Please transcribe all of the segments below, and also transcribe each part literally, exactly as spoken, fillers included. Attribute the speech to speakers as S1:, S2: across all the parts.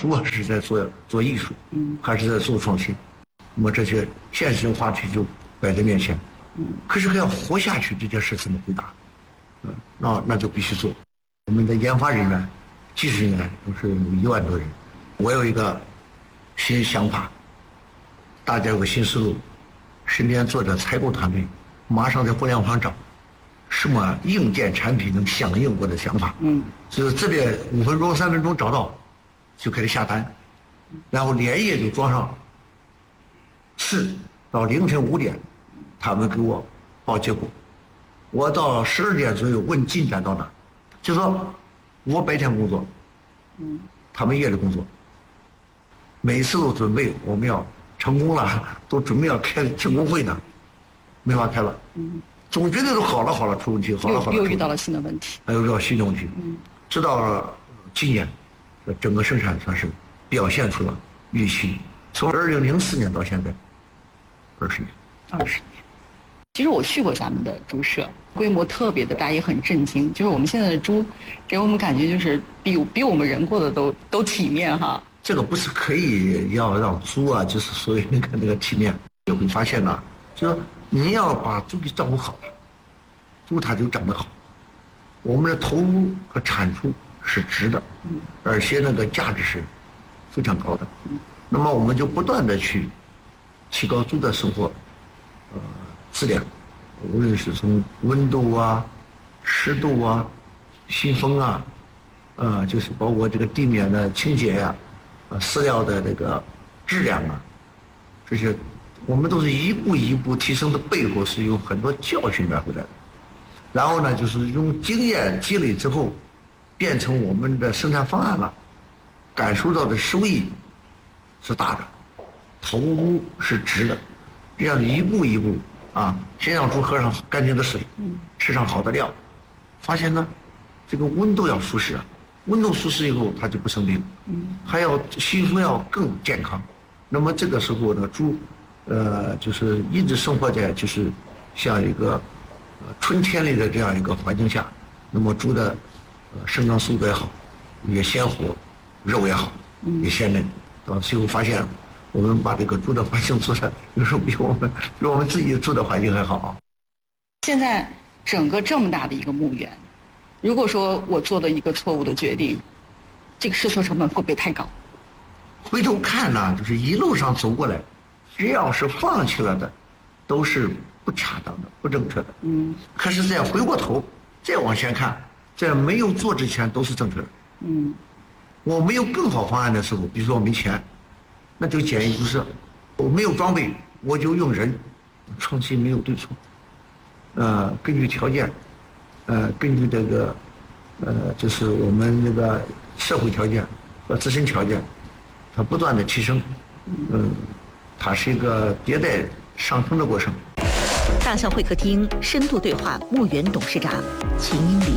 S1: 猪啊是在做做艺术，嗯，还是在做创新？那么这些现实的话题就摆在面前，嗯，可是还要活下去，这件事怎么回答？嗯，那那就必须做。我们的研发人员、技术人员都是有一万多人，我有一个新想法，大家有个新思路，身边做着采购团队，马上在互联网上找什么硬件产品能响应我的想法，嗯，就是这边五分钟、三分钟找到，就开始下单，然后连夜就装上，是到凌晨五点，他们给我报结果，我到十二点左右问进展到哪，就说我白天工作，嗯，他们夜里工作，每次都准备我们要成功了，都准备要开庆功会呢，没法开了，嗯，总觉得都好了好了出问题，好了好了
S2: 又遇到了新的问题，
S1: 还有遇到新的问题，嗯，直到今年，整个生产算是表现出了预期，从二零零四年到现在，二十年，
S2: 二十年。其实我去过咱们的猪舍，规模特别的大，也很震惊。就是我们现在的猪，给我们感觉就是比比我们人过得都都体面哈。
S1: 这个不是可以要让猪啊，就是所谓那个那个体面，就会发现呢、啊，就是你要把猪给照顾好了，猪它就长得好。我们的投入和产出是值的，而且那个价值是非常高的。那么我们就不断的去提高猪的生活，呃。质量，无论是从温度啊、湿度啊、新风啊，呃，就是包括这个地面的清洁呀、啊，呃，饲料的这个质量啊，这些我们都是一步一步提升的，背后是有很多教训带回来的。然后呢，就是用经验积累之后，变成我们的生产方案了，感受到的收益是大的，投入是值的，这样一步一步。啊，先让猪喝上干净的水，吃上好的料，发现呢，这个温度要舒适啊，温度舒适以后它就不生病，还要吸收要更健康。那么这个时候呢，猪，呃，就是一直生活在就是像一个呃春天里的这样一个环境下，那么猪的呃生长速度也好，也鲜活，肉也好，也鲜嫩。到最后发现。我们把这个住的环境做的有时候比我们比我们自己住的环境还好。
S2: 现在整个这么大的一个牧园，如果说我做了一个错误的决定，这个试错成本会不会太高？
S1: 回头看呢，就是一路上走过来，只要是放弃了的，都是不恰当的、不正确的。嗯。可是再回过头再往前看，在没有做之前都是正确的。嗯。我没有更好方案的时候，比如说我没钱。那就建议就是，我没有装备，我就用人，创新没有对错，呃，根据条件，呃，根据这个，呃，就是我们那个社会条件和自身条件，它不断的提升，嗯，它是一个迭代上升的过程。
S3: 大象会客厅深度对话牧原董事长秦英林。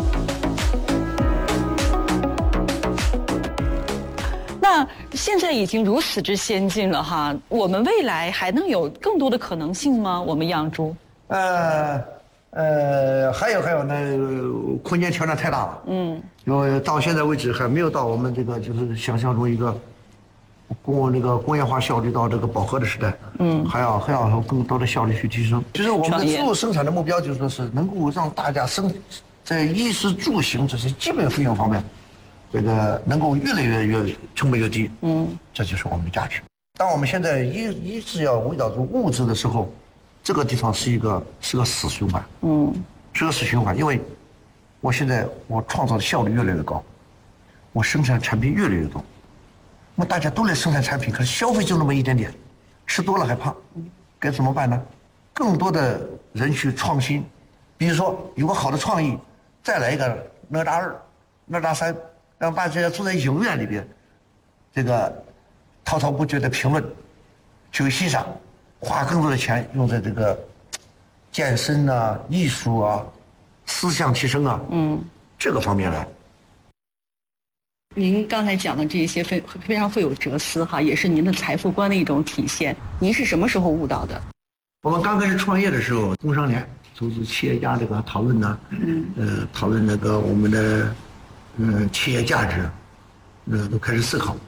S2: 那现在已经如此之先进了哈，我们未来还能有更多的可能性吗？我们养猪？
S1: 呃呃，还有还有，那空间条件太大了。嗯，因为到现在为止还没有到我们这个就是想象中一个工那个工业化效率到这个饱和的时代。嗯，还要还要有更多的效率去提升。就是我们的猪肉生产的目标，就是说是能够让大家生在衣食住行这些基本费用方面。这个能够越来越越成本越低，嗯，这就是我们的价值。当我们现在一一直要围绕住物质的时候，这个地方是一个是个死循环，嗯，是个死循环。因为我现在我创造的效率越来越高，我生产产品越来越多，那么大家都来生产产品，可是消费就那么一点点，吃多了还胖，该怎么办呢？更多的人去创新，比如说有个好的创意，再来一个哪吒二、哪吒三。让大家坐在影院里边，这个滔滔不绝的评论，去欣赏，花更多的钱用在这个健身啊、艺术啊、思想提升啊，嗯，这个方面来。
S2: 您刚才讲的这些非非常富有哲思哈，也是您的财富观的一种体现。您是什么时候悟到的？
S1: 我们刚开始创业的时候，工商联组织企业家这个讨论呢，嗯，呃，讨论那个我们的。嗯，企业价值，呃，都开始思考。